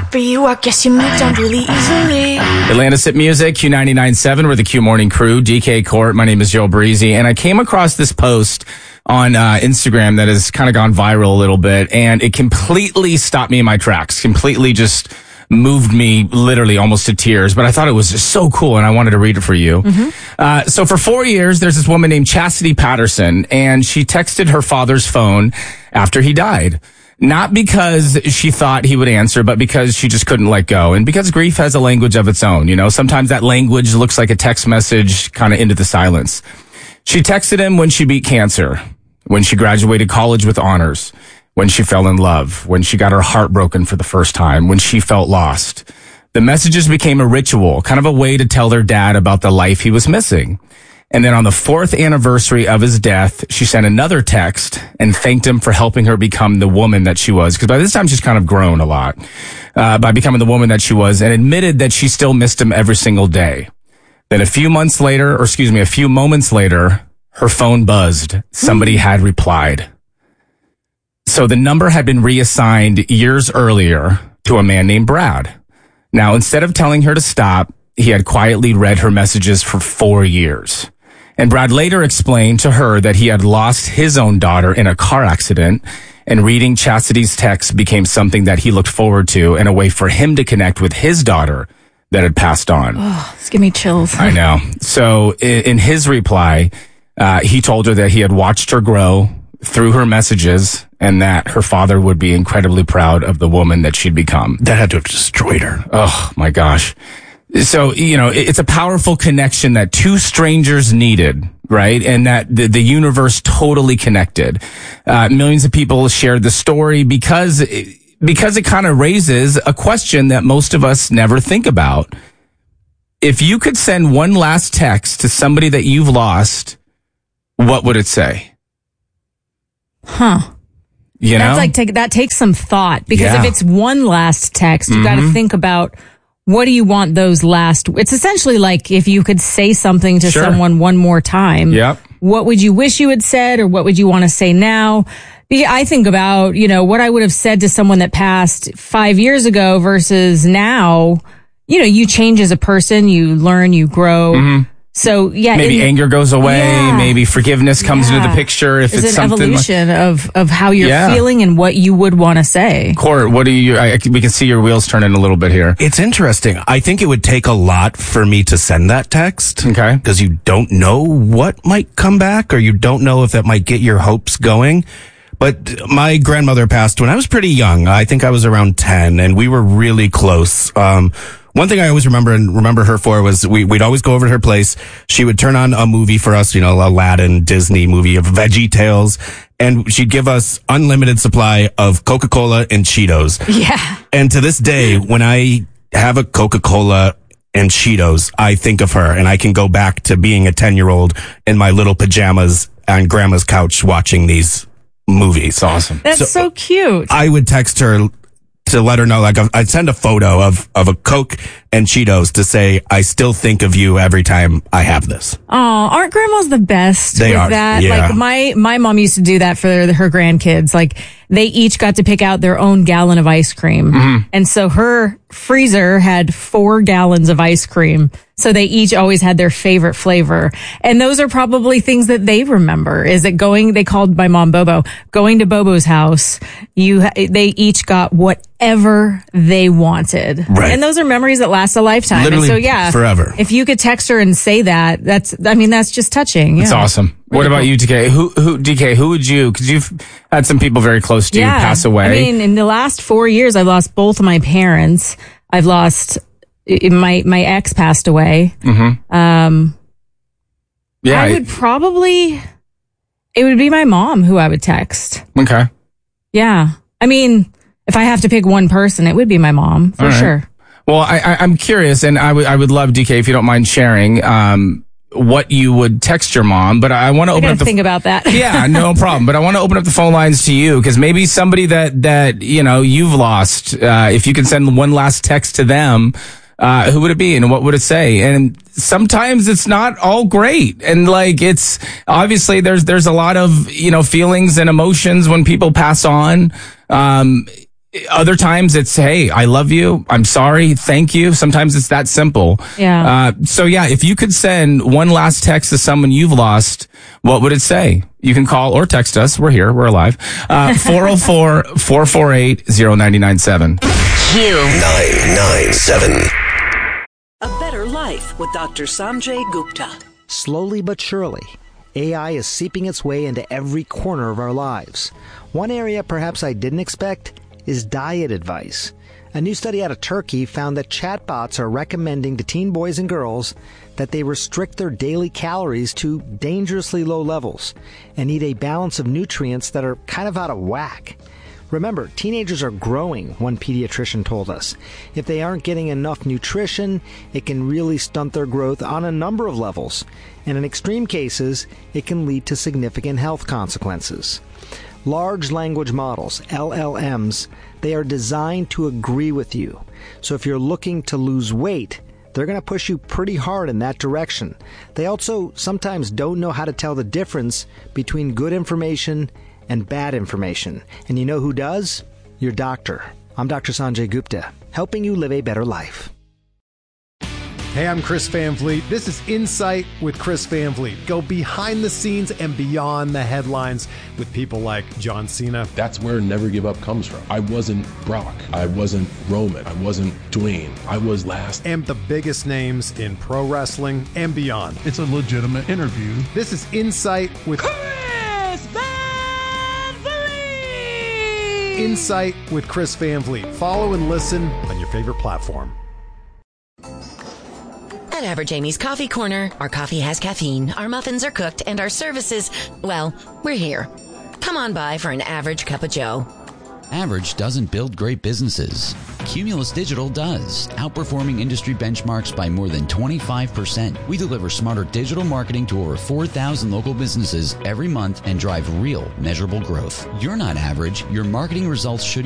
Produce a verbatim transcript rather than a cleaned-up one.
for you, I guess you moved on really easily. Atlantis Hit Music, Q ninety-nine point seven. We're the Q Morning Crew. D K Court. My name is Joe Breezy, and I came across this post on uh, Instagram that has kind of gone viral a little bit, and it completely stopped me in my tracks. Completely just moved me literally almost to tears, but I thought it was just so cool, and I wanted to read it for you. Mm-hmm. Uh, so for four years, there's this woman named Chastity Patterson, and she texted her father's phone after he died. Not because she thought he would answer, but because she just couldn't let go. And because grief has a language of its own, you know, sometimes that language looks like a text message kind of into the silence. She texted him when she beat cancer, when she graduated college with honors, when she fell in love, when she got her heart broken for the first time, when she felt lost. The messages became a ritual, kind of a way to tell their dad about the life he was missing. And then on the fourth anniversary of his death, she sent another text and thanked him for helping her become the woman that she was. Because by this time, she's kind of grown a lot uh, by becoming the woman that she was, and admitted that she still missed him every single day. Then a few months later, or excuse me, a few moments later, her phone buzzed. Somebody had replied. So the number had been reassigned years earlier to a man named Brad. Now, instead of telling her to stop, he had quietly read her messages for four years. And Brad later explained to her that he had lost his own daughter in a car accident, and reading Chastity's text became something that he looked forward to and a way for him to connect with his daughter that had passed on. Oh, it's giving me chills. I know. So in, in his reply, uh, he told her that he had watched her grow through her messages, and that her father would be incredibly proud of the woman that she'd become. That had to have destroyed her. Oh, my gosh. So, you know, it's a powerful connection that two strangers needed, right? And that the, the universe totally connected. Uh, millions of people shared the story because, because it kind of raises a question that most of us never think about. If you could send one last text to somebody that you've lost, what would it say? Huh. You know? That's like, take, that takes some thought, because Yeah. if it's one last text, you Mm-hmm. got to think about, what do you want those last? It's essentially like if you could say something to Sure. someone one more time. Yep. What would you wish you had said, or what would you want to say now? I think about, you know, what I would have said to someone that passed five years ago versus now. You know, you change as a person, you learn, you grow. Mm-hmm. So yeah, maybe in, anger goes away. Yeah. Maybe forgiveness comes Yeah. into the picture. If There's it's an something evolution like, of of how you're Yeah. feeling and what you would want to say. Court, what do you? I, we can see your wheels turning a little bit here. It's interesting. I think it would take a lot for me to send that text. Okay. Because you don't know what might come back, or you don't know if that might get your hopes going. But my grandmother passed when I was pretty young. I think I was around ten, and we were really close. Um, One thing I always remember and remember her for was we, we'd always go over to her place. She would turn on a movie for us, you know, Aladdin, Disney movie of Veggie Tales, and she'd give us unlimited supply of Coca-Cola and Cheetos. Yeah. And to this day, when I have a Coca-Cola and Cheetos, I think of her, and I can go back to being a ten-year-old in my little pajamas on grandma's couch watching these movies. It's awesome. That's so, so cute. I would text her to let her know, like, I'd send a photo of, of a Coke and Cheetos to say, I still think of you every time I have this. Oh, aren't grandmas the best They with are, that? yeah. Like my, my mom used to do that for her grandkids. Like they each got to pick out their own gallon of ice cream. Mm-hmm. And so her freezer had four gallons of ice cream. So they each always had their favorite flavor. And those are probably things that they remember. Is it going, they called my mom Bobo, going to Bobo's house. You, they each got whatever they wanted. Right. And those are memories that last a lifetime. Literally and so yeah, forever. If you could text her and say that, that's, I mean, that's just touching. Yeah. It's awesome. What about you, D K? Who, who, D K, who would you, cause you've had some people very close to yeah. you pass away. I mean, in the last four years, I've lost both of my parents. I've lost, my, my ex passed away. Mm-hmm. Um, yeah. I would probably, it would be my mom who I would text. Okay. Yeah. I mean, if I have to pick one person, it would be my mom for All right. sure. Well, I, I, I'm curious, and I would, I would love, D K, if you don't mind sharing, um, what you would text your mom, but I want to I open gotta up the think about that. yeah, no problem. But I want to open up the phone lines to you, because maybe somebody that that you know you've lost. Uh, if you can send one last text to them, uh, who would it be, and what would it say? And sometimes it's not all great, and like it's obviously there's there's a lot of you know feelings and emotions when people pass on. Um, other times it's, hey, I love you. I'm sorry. Thank you. Sometimes it's that simple. Yeah. Uh, so yeah, if you could send one last text to someone you've lost, what would it say? You can call or text us. We're here. We're alive. Uh, four oh four, four four eight, oh nine nine seven. Q nine nine seven. A Better Life with Doctor Sanjay Gupta. Slowly but surely, A I is seeping its way into every corner of our lives. One area perhaps I didn't expect is diet advice. A new study out of Turkey found that chatbots are recommending to teen boys and girls that they restrict their daily calories to dangerously low levels and eat a balance of nutrients that are kind of out of whack. Remember, teenagers are growing, one pediatrician told us. If they aren't getting enough nutrition, it can really stunt their growth on a number of levels. And in extreme cases, it can lead to significant health consequences. Large language models, L L Ms, they are designed to agree with you. So if you're looking to lose weight, they're going to push you pretty hard in that direction. They also sometimes don't know how to tell the difference between good information and bad information. And you know who does? Your doctor. I'm Doctor Sanjay Gupta, helping you live a better life. Hey, I'm Chris Van Vliet. This is Insight with Chris Van Vliet. Go behind the scenes and beyond the headlines with people like John Cena. That's where Never Give Up comes from. I wasn't Brock. I wasn't Roman. I wasn't Dwayne. I was last. And the biggest names in pro wrestling and beyond. It's a legitimate interview. This is Insight with Chris Van Vliet. Insight with Chris Van Vliet. Follow and listen on your favorite platform. At Average Amy's Coffee Corner, our coffee has caffeine, our muffins are cooked, and our services, well, we're here. Come on by for an average cup of joe. Average doesn't build great businesses. Cumulus Digital does, outperforming industry benchmarks by more than twenty-five percent. We deliver smarter digital marketing to over four thousand local businesses every month and drive real, measurable growth. You're not average. Your marketing results should